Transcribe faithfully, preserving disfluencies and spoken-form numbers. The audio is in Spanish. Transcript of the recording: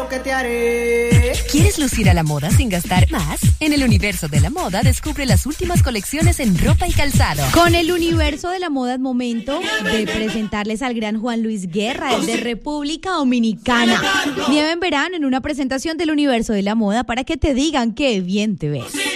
lo que te haré. ¿Quieres lucir a la moda sin gastar más? En el universo de la moda descubre las últimas colecciones en ropa y calzado. Con el universo de la moda es momento de presentarles al gran Juan Luis Guerra, el de República Dominicana. Nieve en verano en una presentación del universo de la moda para que te digan qué bien te ves.